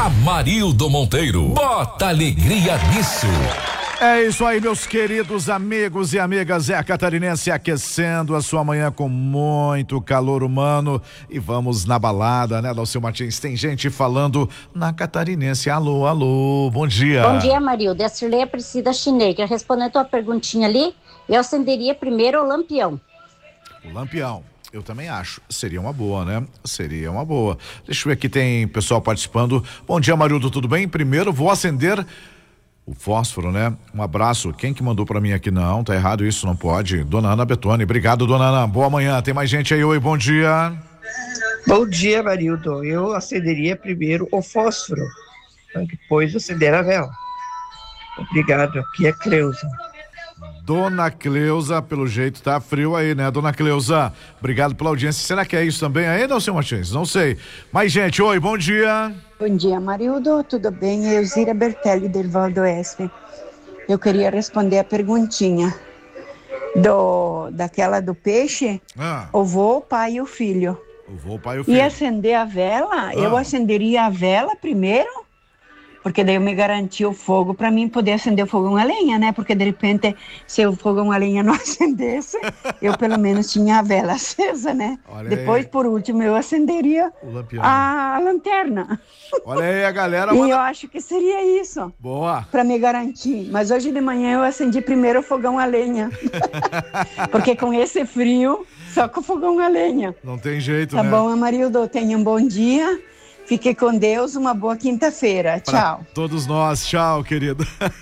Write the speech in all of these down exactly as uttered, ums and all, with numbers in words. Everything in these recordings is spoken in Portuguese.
Amarildo Monteiro. Bota alegria nisso. É isso aí, meus queridos amigos e amigas. É a Catarinense aquecendo a sua manhã com muito calor humano. E vamos na balada, né, Dalceu Martins? Tem gente falando na Catarinense. Alô, alô, bom dia. Bom dia, Marildo. É a Cirleia Priscila Schnecker. Respondendo a tua perguntinha ali, eu acenderia primeiro o lampião. O lampião. Eu também acho. Seria uma boa, né? Seria uma boa. Deixa eu ver aqui, tem pessoal participando. Bom dia, Marildo, tudo bem? Primeiro vou acender o fósforo, né? Um abraço. Quem que mandou pra mim aqui? Não, tá errado isso, não pode. Dona Ana Betoni. Obrigado, dona Ana. Boa manhã. Tem mais gente aí. Oi, bom dia. Bom dia, Marildo. Eu acenderia primeiro o fósforo, depois acender a vela. Obrigado. Aqui é Cleusa. Dona Cleusa, pelo jeito tá frio aí, né, Dona Cleusa? Obrigado pela audiência. Será que é isso também aí, não, seu Martins? Não sei. Mas, gente, oi, bom dia. Bom dia, Marildo, tudo bem? Eu, Zira Bertelli, del Val d'Oeste. Eu queria responder a perguntinha do, daquela do peixe, ah. o vô, o pai e o filho. O vô, o pai e o filho. E acender a vela, ah. eu acenderia a vela primeiro, porque daí eu me garantia o fogo para mim poder acender o fogão a lenha, né? Porque de repente, se o fogão a lenha não acendesse, eu pelo menos tinha a vela acesa, né? Olha Depois, aí. por último, eu acenderia a, a lanterna. Olha aí a galera. E manda... eu acho que seria isso. Boa. Para me garantir. Mas hoje de manhã eu acendi primeiro o fogão a lenha. Porque com esse frio, só com o fogão a lenha. Não tem jeito, tá né? Tá bom, Amarildo? Tenha um bom dia. Fique com Deus, uma boa quinta-feira. Tchau. Todos nós, tchau, querido.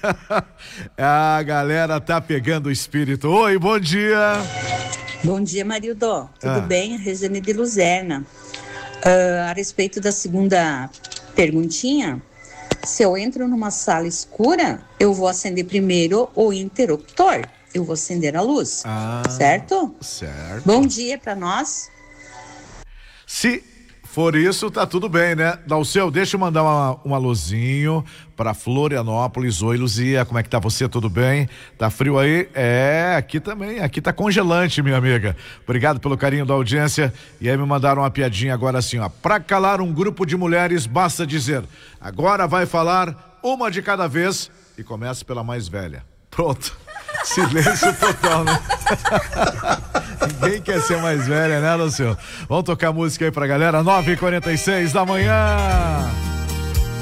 A galera tá pegando o espírito. Oi, bom dia. Bom dia, Marildo. Tudo ah. bem? Regiane de Luzerna. Uh, a respeito da segunda perguntinha, se eu entro numa sala escura, eu vou acender primeiro o interruptor. Eu vou acender a luz. Ah, certo? Certo. Bom dia para nós. Se for isso, tá tudo bem, né? Dalceu, deixa eu mandar uma, um alôzinho pra Florianópolis. Oi, Luzia, como é que tá você? Tudo bem? Tá frio aí? É, aqui também, aqui tá congelante, minha amiga. Obrigado pelo carinho da audiência. E aí me mandaram uma piadinha agora assim, ó. Pra calar um grupo de mulheres, basta dizer, agora vai falar uma de cada vez e começa pela mais velha. Pronto. Silêncio total, né? Ninguém quer ser mais velha, né, Lucio? Vamos tocar música aí pra galera, nove e quarenta e seis da manhã.